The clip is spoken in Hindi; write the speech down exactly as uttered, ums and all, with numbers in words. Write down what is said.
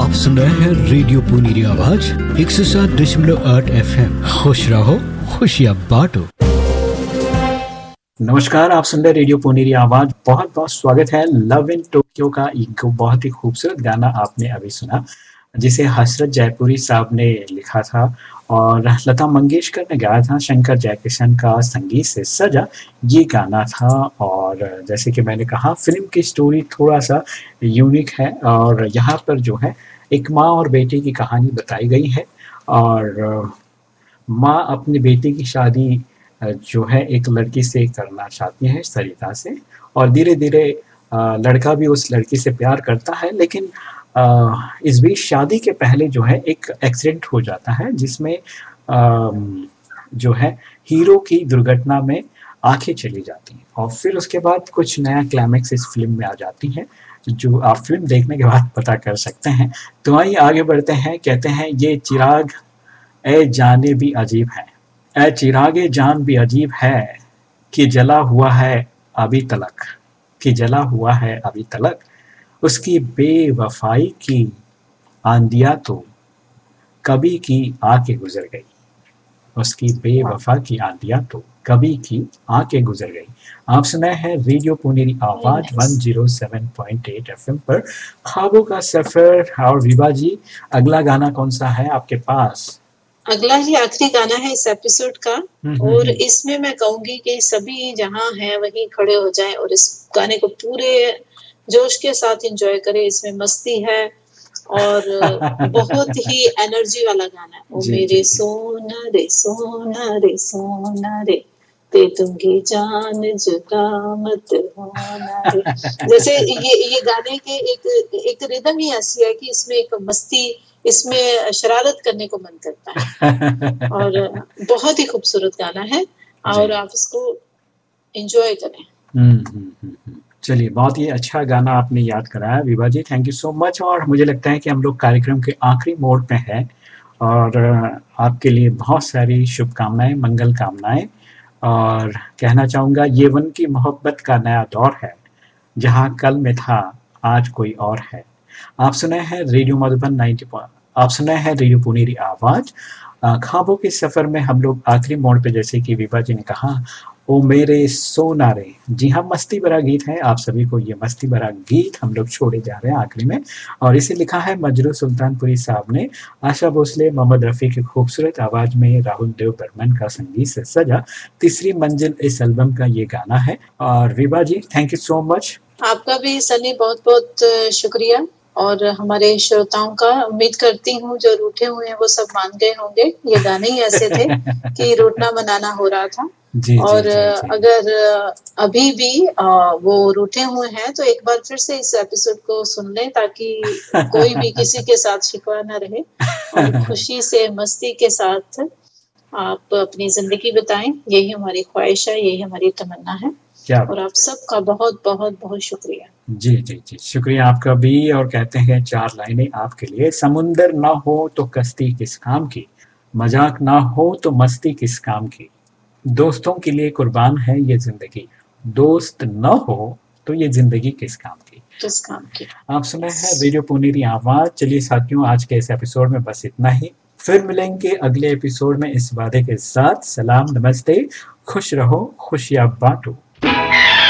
आप सुन रहे हैं रेडियो पुनीरी आवाज एक सौ सात दशमलव आठ एफ एम। खुश रहो, खुशियाँ बांटो। नमस्कार, आप सुन रहे रेडियो पुनीरी आवाज। बहुत बहुत स्वागत है। लव इन टोक्यो का एक बहुत ही खूबसूरत गाना आपने अभी सुना, जिसे हसरत जयपुरी साहब ने लिखा था और लता मंगेशकर ने गाया था। शंकर जयकिशन का संगीत से सजा ये गाना था। और जैसे कि मैंने कहा, फिल्म की स्टोरी थोड़ा सा यूनिक है और यहाँ पर जो है एक माँ और बेटे की कहानी बताई गई है। और माँ अपनी बेटी की शादी जो है एक लड़की से करना चाहती है, सरिता से, और धीरे धीरे लड़का भी उस लड़की से प्यार करता है। लेकिन इस बीच शादी के पहले जो है एक एक्सीडेंट हो जाता है, जिसमें जो है हीरो की दुर्घटना में आंखें चली जाती हैं। और फिर उसके बाद कुछ नया क्लाइमेक्स इस फिल्म में आ जाती है, जो आप फिल्म देखने के बाद पता कर सकते हैं। तो आइए आगे बढ़ते हैं। कहते हैं, ये चिराग ए जाने भी अजीब है, ए चिरागे जान भी अजीब है, कि जला हुआ है अभी तलक, कि जला हुआ है अभी तलक, उसकी बेवफाई की आंधियां तो कभी की आके गुजर गई, उसकी बेवफा की आंधियां तो कभी की आके गुजर गई। आप सुनाए हैं रेडियो पुनीरी आवाज एक सौ सात पॉइंट आठ एफएम पर, ख्वाबों का सफर। और विभा जी, अगला गाना कौन सा है आपके पास? अगला ही आखिरी गाना है इस एपिसोड का, और इसमें मैं कहूंगी कि सभी जहां हैं वहीं खड़े हो जाएं और इस गाने को पूरे जोश के साथ एंजॉय करें। इसमें मस्ती है और बहुत ही एनर्जी वाला गाना है। ओ मेरे सोना रे सोना रे सोना रे, ते तुमकी जान जुदा मत होना रे। जैसे ये ये गाने के एक एक रिदम ही ऐसी है कि इसमें एक मस्ती, इसमें शरारत करने को मन करता है और बहुत ही खूबसूरत गाना है और आप इसको एंजॉय करें। चलिए, बहुत ही अच्छा गाना आपने याद कराया विभा जी, थैंक यू सो मच। और मुझे लगता है कि हम लोग कार्यक्रम के आखिरी मोड़ पे हैं और आपके लिए बहुत सारी शुभकामनाएं, मंगल कामनाएं। और कहना चाहूँगा, ये वन की मोहब्बत का नया दौर है, जहाँ कल में था आज कोई और है। आप सुने हैं रेडियो मधुबन नाइंटी, आप सुने हैं रेडियो पुनीरी आवाज। ख्वाबों के सफर में हम लोग आखिरी मोड़ पे, जैसे कि विभा जी ने कहा, ओ मेरे सोना रे। जी हाँ, मस्ती भरा गीत है। आप सभी को ये मस्ती भरा गीत हम लोग छोड़े जा रहे हैं आखिरी में, और इसे लिखा है मजरू सुल्तानपुरी साहब ने। आशा भोसले, मोहम्मद रफ़ी की खूबसूरत आवाज में राहुल देव बर्मन का संगीत से सजा तीसरी मंजिल इस एल्बम का ये गाना है। और विभा जी, थैंक यू सो मच। आपका भी सनी बहुत बहुत शुक्रिया। और हमारे श्रोताओं का, उम्मीद करती हूँ जो रूठे हुए हैं वो सब मान गए होंगे। ये गाने ही ऐसे थे कि रूठना मनाना हो रहा था। जी, और जी, जी, जी. अगर अभी भी वो रूठे हुए हैं तो एक बार फिर से इस एपिसोड को सुन लें, ताकि कोई भी किसी के साथ शिकवा न रहे और खुशी से, मस्ती के साथ आप अपनी जिंदगी बिताएं। यही हमारी ख्वाहिश है, यही हमारी तमन्ना है। क्या? और आप सबका बहुत बहुत बहुत शुक्रिया। जी जी जी, शुक्रिया आपका भी। और कहते हैं चार लाइनें आपके लिए। समुंदर ना हो तो कश्ती किस काम की, मजाक ना हो तो मस्ती किस काम की, दोस्तों के लिए कुर्बान है ये जिंदगी, दोस्त न हो तो ये जिंदगी किस काम की, किस काम की। आप सुने हैं रेडियो पुनीरी आवाज। चलिए साथियों, आज के इस एपिसोड में बस इतना ही। फिर मिलेंगे अगले एपिसोड में इस वादे के साथ। सलाम, नमस्ते, खुश रहो, खुशियां बांटो।